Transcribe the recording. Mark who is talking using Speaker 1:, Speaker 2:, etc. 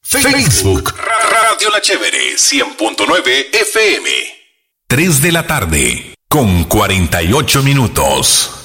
Speaker 1: Facebook. Radio La Chévere 100.9 FM. 3 de la tarde con 48 minutos.